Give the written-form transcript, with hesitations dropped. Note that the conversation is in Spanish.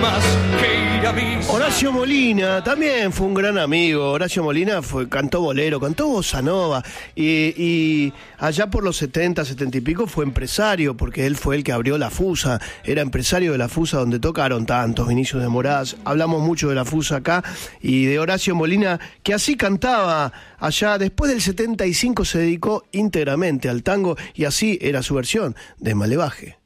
Horacio Molina también fue un gran amigo. Horacio Molina cantó bolero, cantó bossa nova y allá por los 70 y pico fue empresario, porque él fue el que abrió la Fusa, era empresario de la Fusa, donde tocaron tantos Vinicius de Moraes. Hablamos mucho de la Fusa acá y de Horacio Molina, que así cantaba allá. Después del 75 se dedicó íntegramente al tango y así era su versión de Malevaje.